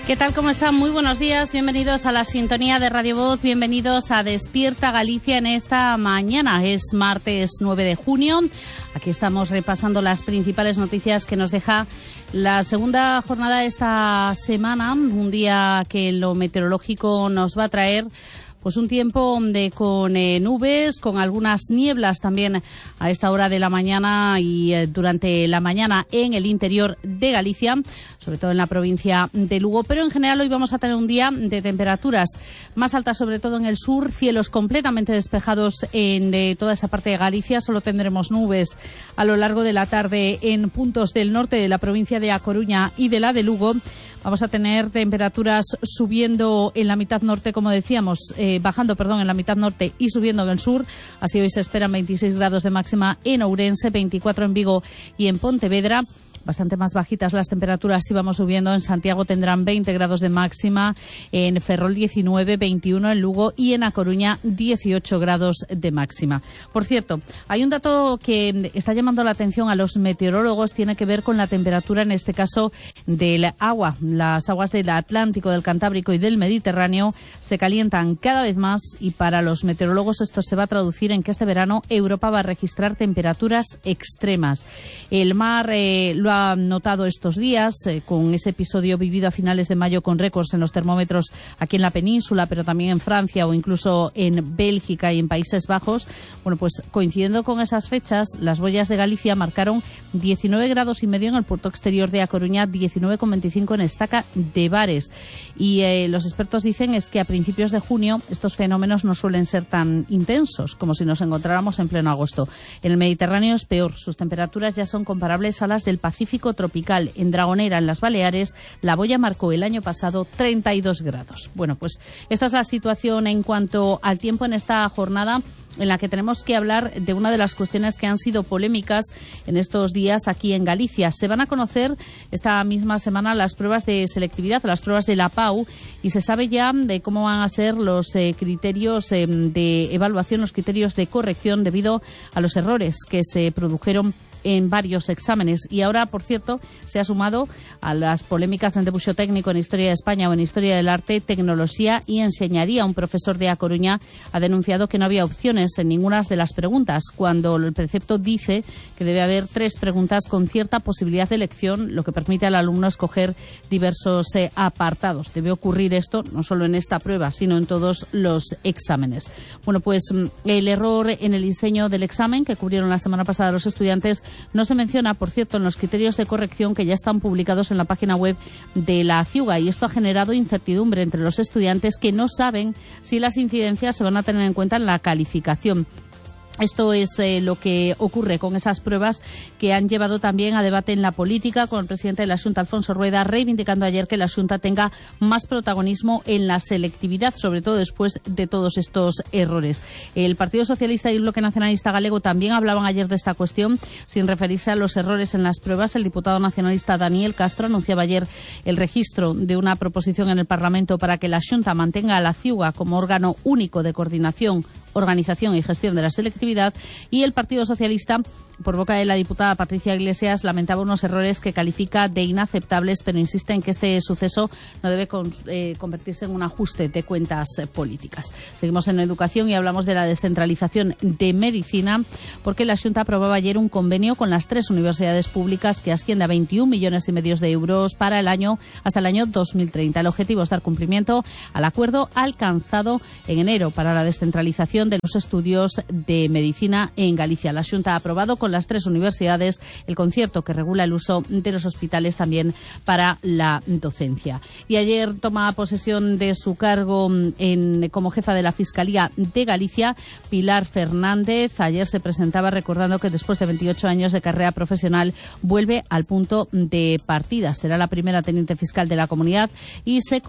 ¿Qué tal? ¿Cómo están? Muy buenos días. Bienvenidos a la sintonía de Radio Voz. Bienvenidos a Despierta Galicia en esta mañana. Es martes 9 de junio. Aquí estamos repasando las principales noticias que nos deja la segunda jornada de esta semana. Un día que lo meteorológico nos va a traer pues un tiempo con nubes, con algunas nieblas también a esta hora de la mañana y durante la mañana en el interior de Galicia, sobre todo en la provincia de Lugo, pero en general hoy vamos a tener un día de temperaturas más altas, sobre todo en el sur, cielos completamente despejados en toda esa parte de Galicia. Solo tendremos nubes a lo largo de la tarde en puntos del norte de la provincia de A Coruña y de la de Lugo. Vamos a tener temperaturas subiendo en la mitad norte, como decíamos, bajando en la mitad norte y subiendo en el sur. Así hoy se esperan 26 grados de máxima en Ourense, 24 en Vigo y en Pontevedra. Bastante más bajitas las temperaturas si vamos subiendo. En Santiago tendrán 20 grados de máxima, en Ferrol 19, 21 en Lugo y en A Coruña 18 grados de máxima. Por cierto, hay un dato que está llamando la atención a los meteorólogos, tiene que ver con la temperatura, en este caso, del agua. Las aguas del Atlántico, del Cantábrico y del Mediterráneo se calientan cada vez más y para los meteorólogos esto se va a traducir en que este verano Europa va a registrar temperaturas extremas. El mar lo ha notado estos días con ese episodio vivido a finales de mayo con récords en los termómetros aquí en la península, pero también en Francia o incluso en Bélgica y en Países Bajos. Bueno, pues coincidiendo con esas fechas, las boyas de Galicia marcaron 19 grados y medio en el puerto exterior de A Coruña, 19,25 en Estaca de Bares. Y los expertos dicen es que a principios de junio estos fenómenos no suelen ser tan intensos como si nos encontráramos en pleno agosto. En el Mediterráneo es peor, sus temperaturas ya son comparables a las del Pacífico tropical. En Dragonera, en las Baleares, la boya marcó el año pasado 32 grados. Bueno, pues esta es la situación en cuanto al tiempo en esta jornada, en la que tenemos que hablar de una de las cuestiones que han sido polémicas en estos días aquí en Galicia. Se van a conocer esta misma semana las pruebas de selectividad, las pruebas de la PAU, y se sabe ya de cómo van a ser los criterios de evaluación, los criterios de corrección debido a los errores que se produjeron en varios exámenes. Y ahora, por cierto, se ha sumado a las polémicas en debuxo técnico en Historia de España o en Historia del Arte, Tecnología y Enseñaría. Un profesor de A Coruña ha denunciado que no había opciones en ninguna de las preguntas, cuando el precepto dice que debe haber 3 preguntas con cierta posibilidad de elección, lo que permite al alumno escoger diversos apartados. Debe ocurrir esto no solo en esta prueba, sino en todos los exámenes. Bueno, pues el error en el diseño del examen que cubrieron la semana pasada los estudiantes no se menciona, por cierto, en los criterios de corrección que ya están publicados en la página web de la CIUGA, y esto ha generado incertidumbre entre los estudiantes que no saben si las incidencias se van a tener en cuenta en la calificación. Esto es lo que ocurre con esas pruebas que han llevado también a debate en la política, con el presidente de la Xunta, Alfonso Rueda, reivindicando ayer que la Xunta tenga más protagonismo en la selectividad, sobre todo después de todos estos errores. El Partido Socialista y el Bloque Nacionalista Galego también hablaban ayer de esta cuestión, sin referirse a los errores en las pruebas. El diputado nacionalista Daniel Castro anunciaba ayer el registro de una proposición en el Parlamento para que la Xunta mantenga a la CIUGA como órgano único de coordinación, organización y gestión de la selectividad, y el Partido Socialista, por boca de la diputada Patricia Iglesias, lamentaba unos errores que califica de inaceptables, pero insiste en que este suceso no debe convertirse en un ajuste de cuentas políticas. Seguimos en educación y hablamos de la descentralización de medicina, porque la Xunta aprobaba ayer un convenio con las 3 universidades públicas que asciende a 21,5 millones de euros para el año hasta el año 2030. El objetivo es dar cumplimiento al acuerdo alcanzado en enero para la descentralización de los estudios de medicina en Galicia. La Xunta ha aprobado con las 3 universidades el concierto que regula el uso de los hospitales también para la docencia. Y ayer toma posesión de su cargo como jefa de la Fiscalía de Galicia Pilar Fernández. Ayer se presentaba recordando que después de 28 años de carrera profesional vuelve al punto de partida. Será la primera teniente fiscal de la comunidad y se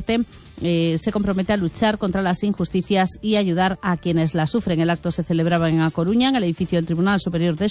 compromete a luchar contra las injusticias y ayudar a quienes las sufren. El acto se celebraba en A Coruña, en el edificio del Tribunal Superior de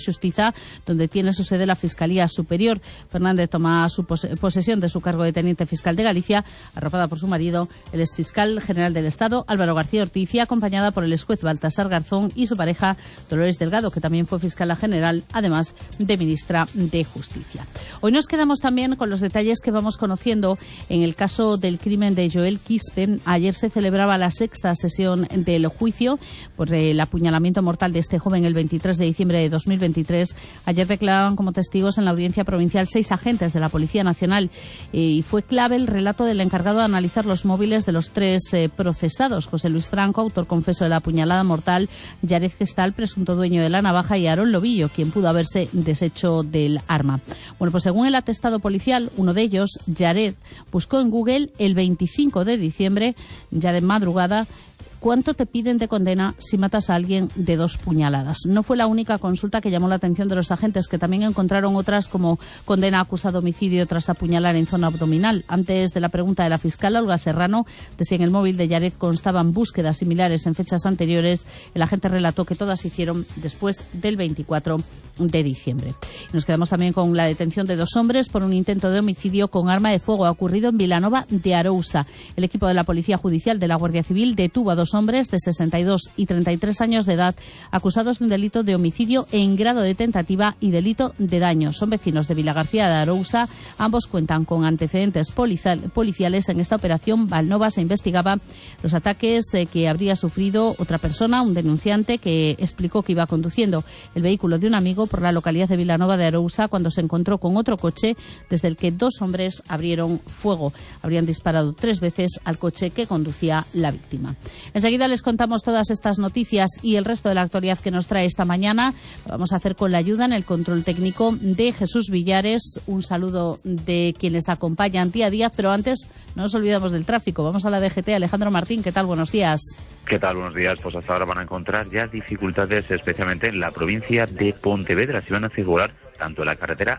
Xustiza, donde tiene su sede la Fiscalía Superior. Fernández toma su posesión de su cargo de teniente fiscal de Galicia, arropada por su marido, el exfiscal general del Estado, Álvaro García Ortiz, y acompañada por el exjuez Baltasar Garzón y su pareja, Dolores Delgado, que también fue fiscala general, además de ministra de Justicia. Hoy nos quedamos también con los detalles que vamos conociendo en el caso del crimen de Joel Quispe. Ayer se celebraba la 6ª sesión del juicio por el apuñalamiento mortal de este joven el 23 de diciembre de 2023. Ayer declaraban como testigos en la audiencia provincial 6 agentes de la Policía Nacional y fue clave el relato del encargado de analizar los móviles de los 3 procesados: José Luis Franco, autor confeso de la apuñalada mortal; Yared Gestal, presunto dueño de la navaja; y Aarón Lobillo, quien pudo haberse deshecho del arma. Bueno, pues según el atestado policial, uno de ellos, Yared, buscó en Google el 25 de diciembre, ya de madrugada, ¿cuánto te piden de condena si matas a alguien de 2 puñaladas? No fue la única consulta que llamó la atención de los agentes, que también encontraron otras como condena acusado homicidio tras apuñalar en zona abdominal. Antes de la pregunta de la fiscal Olga Serrano de si en el móvil de Yared constaban búsquedas similares en fechas anteriores, el agente relató que todas se hicieron después del 24 de diciembre. Nos quedamos también con la detención de 2 hombres por un intento de homicidio con arma de fuego ocurrido en Vilanova de Arousa. El equipo de la Policía Judicial de la Guardia Civil detuvo a 2 hombres de 62 y 33 años de edad acusados de un delito de homicidio en grado de tentativa y delito de daño. Son vecinos de Vilagarcía de Arousa. Ambos cuentan con antecedentes policiales. En esta operación Valnova se investigaba los ataques que habría sufrido otra persona, un denunciante, que explicó que iba conduciendo el vehículo de un amigo por la localidad de Vilanova de Arousa cuando se encontró con otro coche desde el que 2 hombres abrieron fuego. Habrían disparado 3 veces al coche que conducía la víctima. Enseguida les contamos todas estas noticias y el resto de la actualidad que nos trae esta mañana. Lo vamos a hacer con la ayuda en el control técnico de Jesús Villares. Un saludo de quienes acompañan día a día, pero antes no nos olvidamos del tráfico. Vamos a la DGT. Alejandro Martín, ¿qué tal? Buenos días. ¿Qué tal? Buenos días. Pues hasta ahora van a encontrar ya dificultades, especialmente en la provincia de Pontevedra. Se van a figurar tanto en la carretera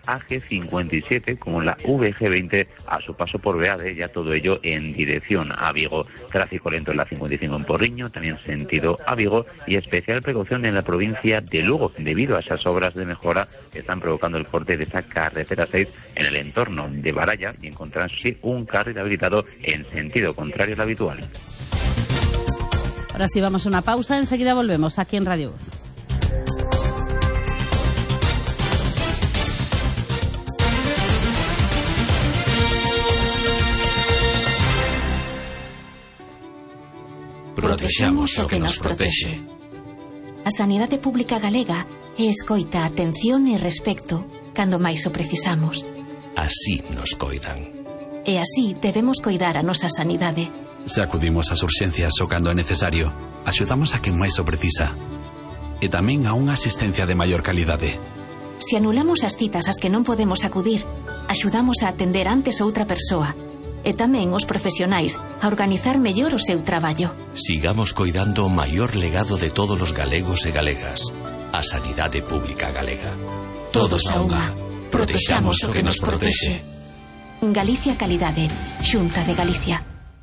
AG57 como en la VG20 a su paso por Beade, ya todo ello en dirección a Vigo. Tráfico lento en la 55 en Porriño, también sentido a Vigo, y especial precaución en la provincia de Lugo, debido a esas obras de mejora que están provocando el corte de esa carretera 6 en el entorno de Baralla, y encontrarán sí un carril habilitado en sentido contrario al habitual. Ahora sí vamos a una pausa, enseguida volvemos aquí en Radio Voz. Protexamos o que nos protexe. A sanidade pública galega é escoita, atención e respecto cando máis o precisamos. Así nos coidan. E así debemos coidar a nosa sanidade. Se acudimos ás urxencias o cando é necesario, axudamos a quen máis o precisa. E tamén a unha asistencia de maior calidade. Se anulamos as citas ás que non podemos acudir, axudamos a atender antes outra persoa. E tamén os profesionais a organizar mellor o seu traballo. Sigamos coidando o maior legado de todos os galegos e galegas, a sanidade pública galega. Todos a unha. Protexamos o que nos protexe. Galicia Calidade, Xunta de Galicia.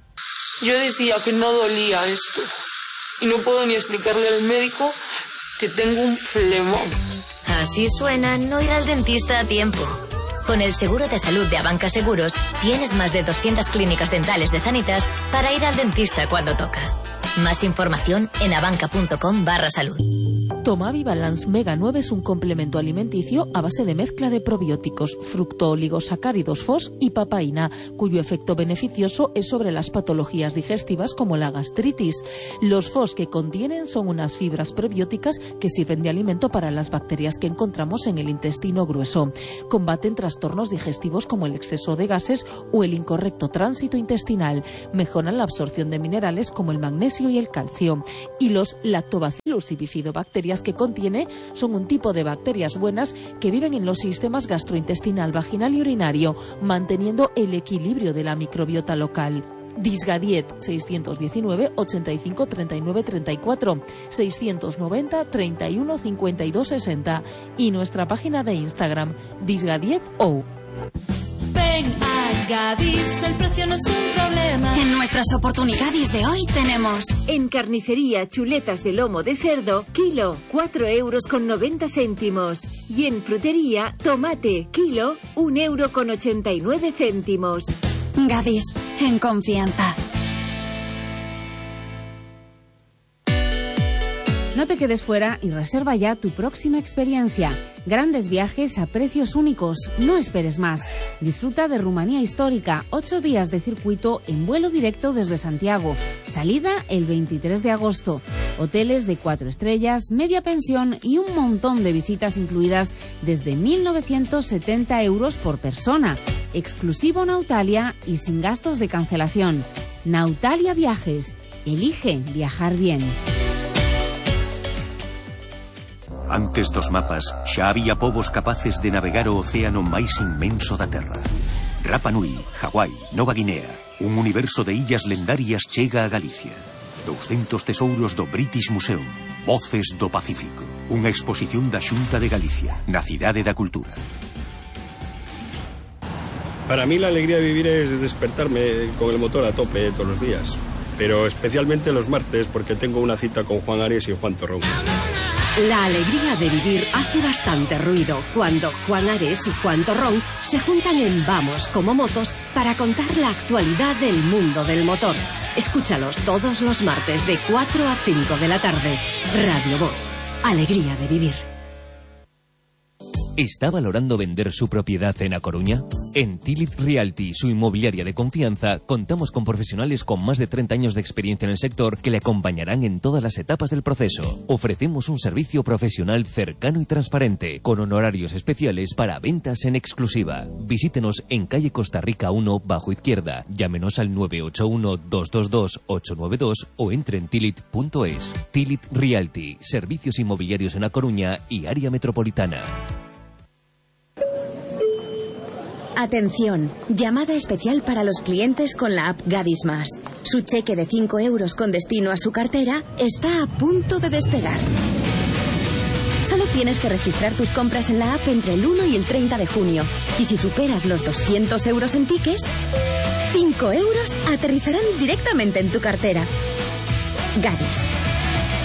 Yo decía que no dolía esto y no puedo ni explicarle al médico que tengo un flemón. Así suena no ir al dentista a tiempo. Con el seguro de salud de Abanca Seguros, tienes más de 200 clínicas dentales de Sanitas para ir al dentista cuando toca. Más información en abanca.com/salud. Toma Vivalance Mega 9 es un complemento alimenticio a base de mezcla de probióticos, fructooligosacáridos FOS y papaína, cuyo efecto beneficioso es sobre las patologías digestivas como la gastritis. Los FOS que contienen son unas fibras probióticas que sirven de alimento para las bacterias que encontramos en el intestino grueso. Combaten trastornos digestivos como el exceso de gases o el incorrecto tránsito intestinal. Mejoran la absorción de minerales como el magnesio y el calcio. Y los lactobacillus y bifidobacterias que contiene son un tipo de bacterias buenas que viven en los sistemas gastrointestinal, vaginal y urinario, manteniendo el equilibrio de la microbiota local. Disgadiet 619 85 39 34 690 31 52 60 y nuestra página de Instagram Disgadiet O. Ven a Gadis, el precio no es un problema. En nuestras oportunidades de hoy tenemos... En carnicería, chuletas de lomo de cerdo, kilo, 4,90 €. Y en frutería, tomate, kilo, 1,89 €. Gadis, en confianza. No te quedes fuera y reserva ya tu próxima experiencia. Grandes viajes a precios únicos. No esperes más. Disfruta de Rumanía Histórica. 8 días de circuito en vuelo directo desde Santiago. Salida el 23 de agosto. Hoteles de 4 estrellas, media pensión y un montón de visitas incluidas desde 1.970 € por persona. Exclusivo Nautalia y sin gastos de cancelación. Nautalia Viajes. Elige viajar bien. Antes dos mapas, xa había povos capaces de navegar o océano máis inmenso da Terra. Rapa Nui, Hawái, Nova Guinea, un universo de illas lendarias chega a Galicia. 200 tesouros do British Museum, Voces do Pacífico. Unha exposición da Xunta de Galicia, na Cidade da Cultura. Para mí la alegría de vivir es despertarme con el motor a tope todos los días, pero especialmente los martes porque tengo una cita con Juan Ares y Juan Torrón. La alegría de vivir hace bastante ruido cuando Juan Ares y Juan Torrón se juntan en Vamos como Motos para contar la actualidad del mundo del motor. Escúchalos todos los martes de 4 a 5 de la tarde. Radio Voz. Alegría de vivir. ¿Está valorando vender su propiedad en A Coruña? En Tilit Realty, su inmobiliaria de confianza, contamos con profesionales con más de 30 años de experiencia en el sector que le acompañarán en todas las etapas del proceso. Ofrecemos un servicio profesional cercano y transparente, con honorarios especiales para ventas en exclusiva. Visítenos en calle Costa Rica 1, bajo izquierda. Llámenos al 981-222-892 o entre en tilit.es. Tilit Realty, servicios inmobiliarios en A Coruña y área metropolitana. Atención, llamada especial para los clientes con la app Gadis Más. Su cheque de 5 € con destino a su cartera está a punto de despegar. Solo tienes que registrar tus compras en la app entre el 1 y el 30 de junio. Y si superas los 200 € en tickets, 5 € aterrizarán directamente en tu cartera. Gadis.